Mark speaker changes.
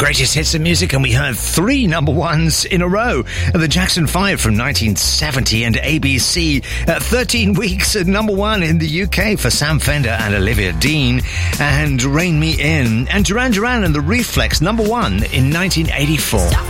Speaker 1: greatest hits of music, and we heard 3 number ones in a row. The Jackson 5 from 1970 and ABC, 13 weeks at number 1 in the UK for Sam Fender and Olivia Dean, and Rein Me In, and Duran Duran and The Reflex, number 1 in 1984.